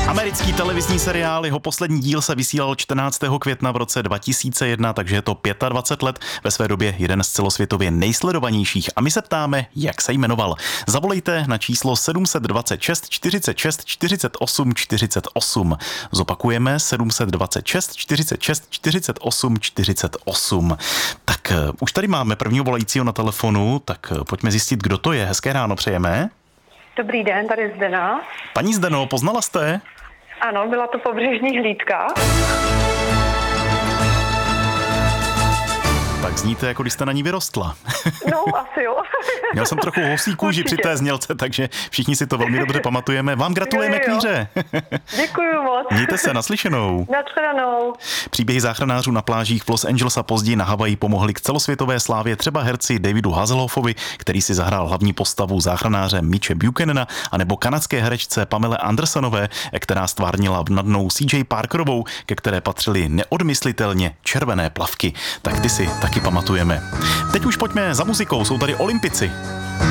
Americký televizní seriál, jeho poslední díl se vysílal 14. května v roce 2001, takže je to 25 let, ve své době jeden z celosvětově nejsledovanějších. A my se ptáme, jak se jmenoval. Zavolejte na číslo 726 46 48 48. Zopakujeme 726 46 48 48. Tak už tady máme prvního volajícího na telefonu, tak pojďme zjistit, kdo to je. Hezké ráno přejeme. Dobrý den, tady Zdena. Paní Zdeno, poznala jste? Ano, byla to Pobřežní hlídka. Tak zníte, jako když jste na ní vyrostla. No, asi jo. Měl jsem trochu husí kůži při té znělce, takže všichni si to velmi dobře pamatujeme. Vám gratulujeme k výhře. Děkuju moc. Mějte se, naslyšenou. Nashledanou. Příběhy záchranářů na plážích v Los Angeles a později na Havaji pomohly k celosvětové slávě třeba herci Davidu Hasselhoffovi, který si zahrál hlavní postavu záchranáře Mitche Buchanana, anebo kanadské herečce Pamele Andersonové, která stvárnila nadnou CJ Parkerovou, ke které patřily neodmyslitelně červené plavky. Tak ty si taky pamatujeme. Teď už pojďme za muzikou, jsou tady Olympici.